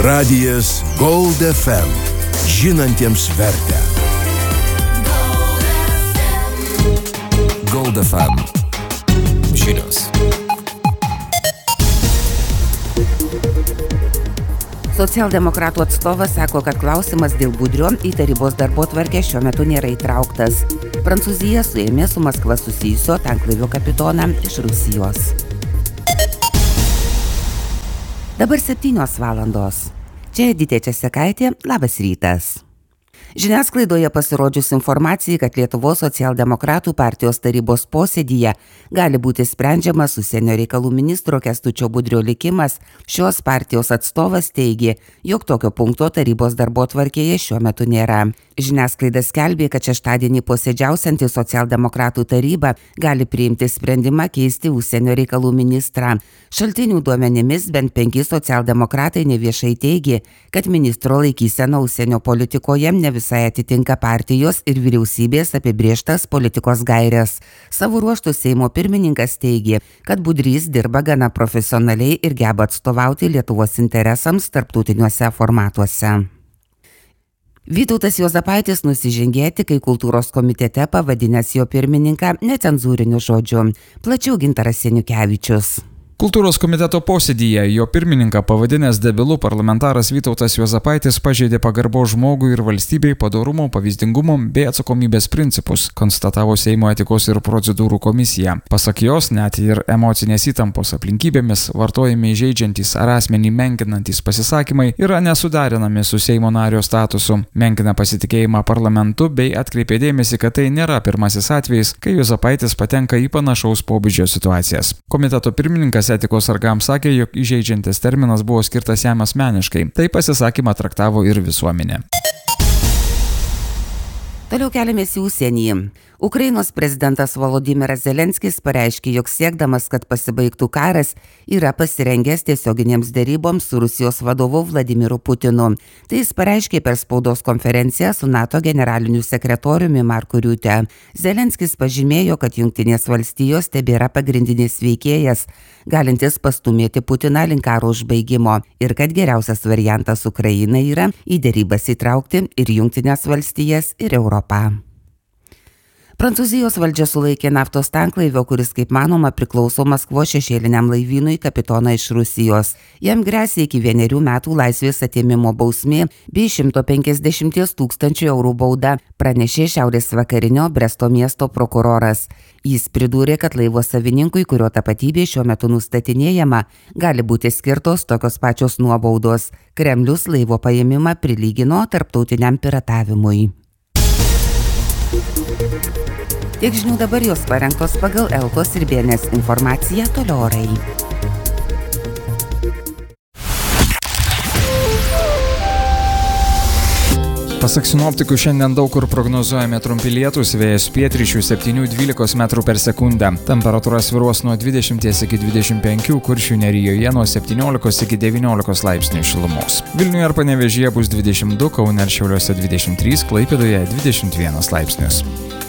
Radijas Gold FM. Žinantiems vertę. Gold FM. Žinios. Socialdemokratų atstovas sako, kad klausimas dėl Budrio į tarybos darbotvarkę šiuo metu nėra įtrauktas. Prancūzija suėmė su Maskva susijusio tanklaivio kapitoną iš Rusijos. Dabar 7 valandos. Čia Editė Česekaitė, labas rytas. Žiniasklaidoje pasirodžius informacijai, kad Lietuvos socialdemokratų partijos tarybos posėdyje gali būti sprendžiamas užsienio reikalų ministro Kęstučio Budrio likimas, šios partijos atstovas teigė, jog tokio punkto tarybos darbotvarkėje šiuo metu nėra. Žiniasklaida skelbė, kad šeštadienį posėdžiausianti socialdemokratų taryba gali priimti sprendimą keisti užsienio reikalų ministrą. Šaltinių duomenimis bent 5 socialdemokratai neviešai teigė, kad ministro laikysena užsienio politikoje ne visai atitinka partijos ir vyriausybės apibrėžtas politikos gaires. Savo ruožtu Seimo pirmininkas teigė, kad Budrys dirba gana profesionaliai ir geba atstovauti Lietuvos interesams tarptautiniuose formatuose. Vytautas Juozapaitis nusižengė etikai kultūros komitete pavadinęs jo pirmininką necenzūriniu žodžiu. Plačiau Gintaras Seniukevičius. Kultūros komiteto posėdyje jo pirmininką pavadinęs debilu parlamentaras Vytautas Juozapaitis pažeidė pagarbos žmogui ir valstybei, padorumo, pavyzdingumo bei atsakomybės principus, konstatavo Seimo etikos ir procedūrų komisija. Pasak jos, net ir emocinės įtampos aplinkybėmis vartojami įžeidžiantys ar asmenį menkinantys pasisakymai yra nesuderinami su Seimo nario statusu, menkina pasitikėjimą parlamentu bei atkreipė dėmesį, kad tai nėra pirmasis atvejis, kai Juozapaitis patenka į panašaus pobūdžio situacijas. Komiteto pirmininkas etikos sargams sakė, jog įžeidžiantis terminas buvo skirtas jam asmeniškai. Tai pasisakymą traktavo ir visuomenė. Toliau keliamės į užsienį. Ukrainos prezidentas Volodymyras Zelenskis pareiškė, jog siekdamas, kad pasibaigtų karas, yra pasirengęs tiesioginėms deryboms su Rusijos vadovu Vladimiru Putinu. Tai jis pareiškė per spaudos konferenciją su NATO generaliniu sekretoriumi Marku Riute. Zelenskis pažymėjo, kad Jungtinės valstijos tebėra pagrindinis veikėjas, galintis pastumėti Putiną link karo užbaigimo ir kad geriausias variantas Ukrainai yra į derybas įtraukti ir Jungtinės valstijas ir Europą. Prancūzijos valdžia sulaikė naftos tanklaivio, kuris, kaip manoma, priklauso Maskvos šešėliniam laivynui kapitoną iš Rusijos. Jam gresia iki 1 metų laisvės atėmimo bausmė bei 150 000 eurų bauda, pranešė šiaurės vakarinio Bresto miesto prokuroras. Jis pridūrė, kad laivo savininkui, kurio tapatybė šiuo metu nustatinėjama, gali būti skirtos tokios pačios nuobaudos. Kremlius laivo paėmimą prilygino tarptautiniam piratavimui. Tiek žinių dabar jos parengtos pagal Eltos ir BNS informaciją, toliau orai. Pasak sinoptikų, šiandien daug kur prognozuojami trumpi lietūs, vėjas pietryčių 7–12 metrų per sekundę. Temperatūra svyruos nuo 20 iki 25, Kuršių nerijoje nuo 17 iki 19 laipsnių šilumos. Vilniuje ir Panevėžyje bus 22, Kaune ir Šiauliuose 23, Klaipėdoje 21 laipsnius.